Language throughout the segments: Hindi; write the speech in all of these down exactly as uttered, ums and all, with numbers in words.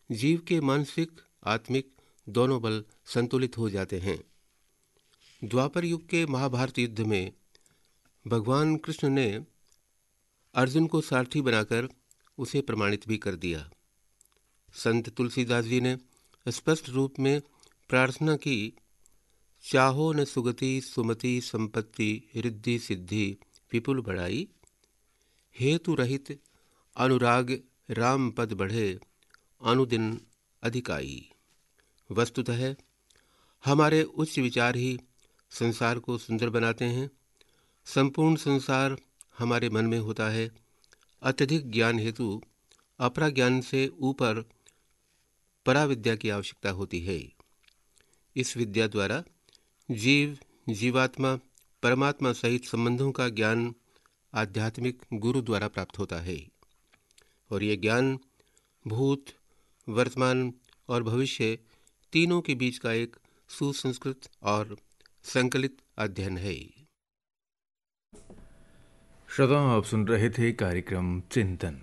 जीव के मानसिक आत्मिक दोनों बल संतुलित हो जाते हैं। द्वापर युग के महाभारत युद्ध में भगवान कृष्ण ने अर्जुन को सारथी बनाकर उसे प्रमाणित भी कर दिया। संत तुलसीदास जी ने स्पष्ट रूप में प्रार्थना की, चाहो न सुगति सुमति संपत्ति रिद्धि सिद्धि विपुल बढ़ाई, हेतु रहित अनुराग राम पद बढ़े अनुदिन अधिकाई। वस्तुतः हमारे उच्च विचार ही संसार को सुंदर बनाते हैं। संपूर्ण संसार हमारे मन में होता है। अत्यधिक ज्ञान हेतु अपरा ज्ञान से ऊपर पराविद्या की आवश्यकता होती है। इस विद्या द्वारा जीव जीवात्मा परमात्मा सहित संबंधों का ज्ञान आध्यात्मिक गुरु द्वारा प्राप्त होता है, और यह ज्ञान भूत वर्तमान और भविष्य तीनों के बीच का एक सुसंस्कृत और संकलित अध्ययन है। श्रोताओं, आप सुन रहे थे कार्यक्रम चिंतन।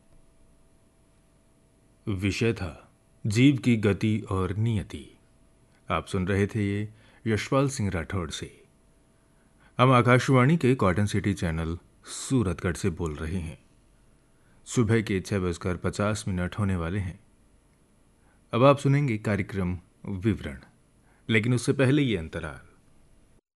विषय था जीव की गति और नियति। आप सुन रहे थे ये यशपाल सिंह राठौड़ से। हम आकाशवाणी के कॉटन सिटी चैनल सूरतगढ़ से बोल रहे हैं। सुबह के छह बजकर पचास मिनट होने वाले हैं। अब आप सुनेंगे कार्यक्रम विवरण, लेकिन उससे पहले ये अंतराल।